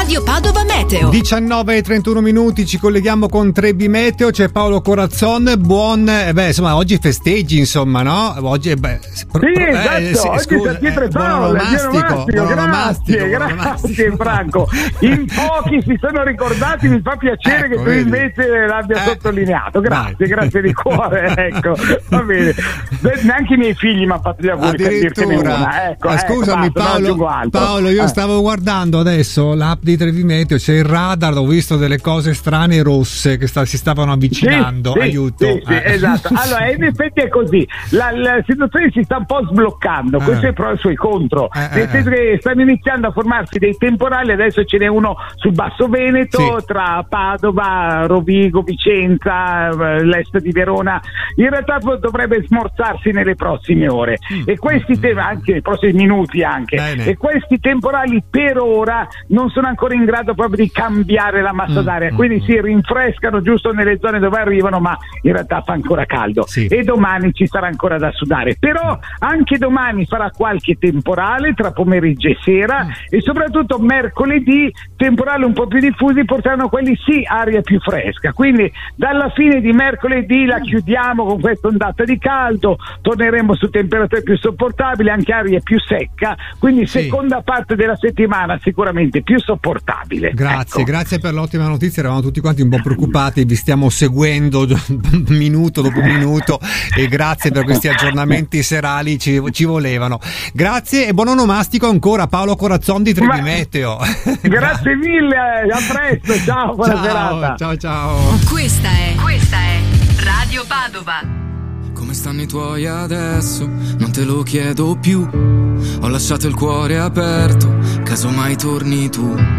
Radio Padova Meteo. 19:31 minuti, ci colleghiamo con Trebi Meteo, c'è Paolo Corazzon. Insomma, oggi festeggi, insomma, no? Oggi esatto, oggi c'è Pietro Paolo, grazie Franco. In pochi si sono ricordati, mi fa piacere che tu invece l'abbia sottolineato. Grazie di cuore, ecco, va bene. Neanche i miei figli mi hanno fatto gli auguri per dirtene una. Scusami Paolo, io stavo guardando adesso l'app di Trebi Meteo, c'è il radar, ho visto delle cose strane rosse che si stavano avvicinando. Aiuto. Sì, esatto. Allora, in effetti è così, la situazione si sta un po' sbloccando, questo è però i suoi contro, nel senso che stanno iniziando a formarsi dei temporali. Adesso ce n'è uno sul Basso Veneto, tra Padova, Rovigo, Vicenza, l'est di Verona. In realtà dovrebbe smorzarsi nelle prossime ore e questi anche nei prossimi minuti anche. E questi temporali per ora non sono ancora in grado proprio di cambiare la massa d'aria, quindi si rinfrescano giusto nelle zone dove arrivano, ma in realtà fa ancora caldo e domani ci sarà ancora da sudare. Però anche domani farà qualche temporale tra pomeriggio e sera e soprattutto mercoledì temporali un po' più diffusi porteranno quelli aria più fresca, quindi dalla fine di mercoledì la chiudiamo con questa ondata di caldo, torneremo su temperature più sopportabili, anche aria più secca, quindi seconda parte della settimana sicuramente più sopportabile. Grazie per l'ottima notizia, eravamo tutti quanti un po' preoccupati, vi stiamo seguendo minuto dopo minuto e grazie per questi aggiornamenti serali, ci volevano. Grazie e buon onomastico ancora Paolo Corazzon di Trebi Meteo. Grazie mille, a presto, ciao, buona serata. Ciao. Questa è Radio Padova. Come stanno i tuoi adesso? Non te lo chiedo più. Ho lasciato il cuore aperto, caso mai torni tu.